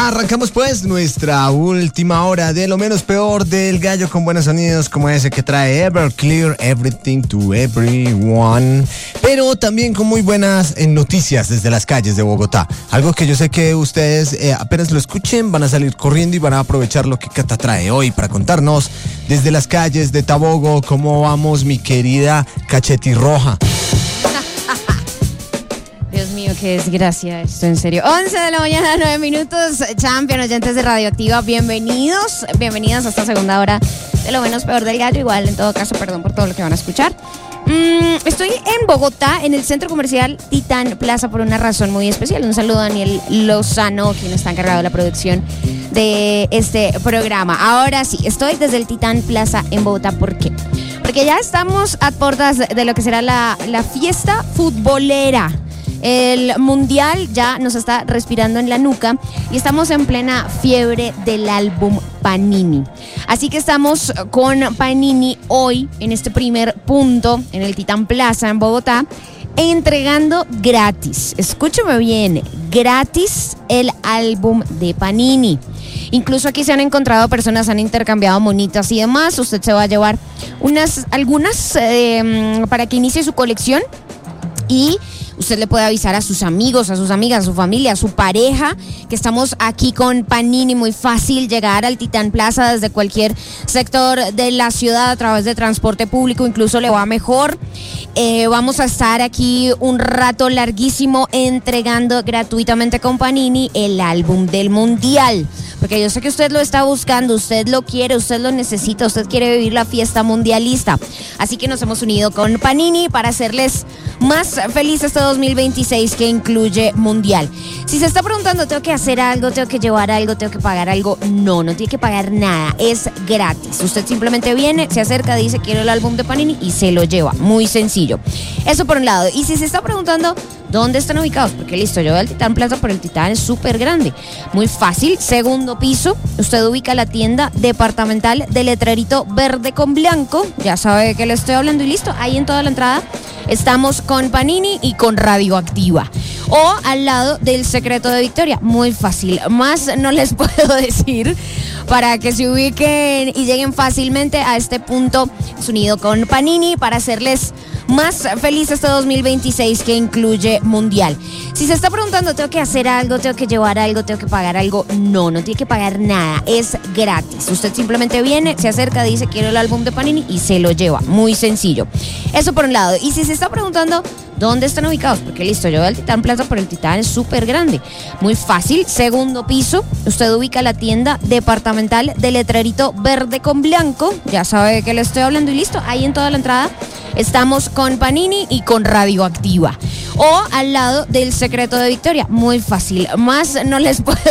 Arrancamos pues nuestra última hora de lo menos peor del gallo con buenos sonidos como ese que trae Everclear, Everything to Everyone, pero también con muy buenas noticias desde las calles de Bogotá. Algo que yo sé que ustedes apenas lo escuchen van a salir corriendo y van a aprovechar lo que Cata trae hoy para contarnos desde las calles de Tabogo. ¿Cómo vamos, mi querida Cachetirroja? Dios mío, qué desgracia esto, en serio. 11 de la mañana, 9 minutos. Champion, oyentes de Radioactiva, bienvenidos a esta segunda hora de lo menos peor del gallo. Igual, en todo caso, perdón por todo lo que van a escuchar. Estoy en Bogotá, en el centro comercial Titán Plaza, por una razón muy especial. Un saludo a Daniel Lozano, quien está encargado de la producción de este programa. Ahora sí, estoy desde el Titán Plaza en Bogotá. ¿Por qué? Porque ya estamos a puertas de lo que será la fiesta futbolera. El mundial ya nos está respirando en la nuca y estamos en plena fiebre del álbum Panini. Así que estamos con Panini hoy en este primer punto en el Titán Plaza en Bogotá, entregando gratis, escúcheme bien, gratis el álbum de Panini. Incluso aquí se han encontrado personas, han intercambiado monitas y demás. Usted se va a llevar algunas para que inicie su colección y usted le puede avisar a sus amigos, a sus amigas, a su familia, a su pareja, que estamos aquí con Panini. Muy fácil llegar al Titán Plaza desde cualquier sector de la ciudad a través de transporte público, incluso le va mejor. Vamos a estar aquí un rato larguísimo entregando gratuitamente con Panini el álbum del Mundial. Porque yo sé que usted lo está buscando, usted lo quiere, usted lo necesita, usted quiere vivir la fiesta mundialista. Así que nos hemos unido con Panini para hacerles más feliz este 2026 que incluye Mundial. Si se está preguntando, ¿tengo que hacer algo? ¿Tengo que llevar algo? ¿Tengo que pagar algo? No tiene que pagar nada, es gratis. Usted simplemente viene, se acerca, dice quiero el álbum de Panini y se lo lleva. Muy sencillo. Eso por un lado. Y si se está preguntando ¿dónde están ubicados? Porque listo, yo voy al Titán Plaza, pero el Titán es súper grande. Muy fácil, segundo piso, usted ubica la tienda departamental de letrerito verde con blanco, ya sabe de qué le estoy hablando y listo, ahí en toda la entrada estamos con Panini y con Radioactiva. O al lado del Secreto de Victoria, muy fácil, más no les puedo decir para que se ubiquen y lleguen fácilmente a este punto unido con Panini para hacerles más feliz este 2026 que incluye Mundial. Si se está preguntando, ¿tengo que hacer algo? ¿Tengo que llevar algo? ¿Tengo que pagar algo? No tiene que pagar nada, es gratis. Usted simplemente viene, se acerca, dice quiero el álbum de Panini y se lo lleva. Muy sencillo. Eso por un lado. Y si se está preguntando ¿dónde están ubicados? Porque listo, yo voy al Titán Plaza, pero el Titán es súper grande. Muy fácil, segundo piso, usted ubica la tienda departamental de letrerito verde con blanco, ya sabe de qué le estoy hablando y listo, ahí en toda la entrada estamos con Panini y con Radioactiva. O al lado del Secreto de Victoria, muy fácil, más no les puedo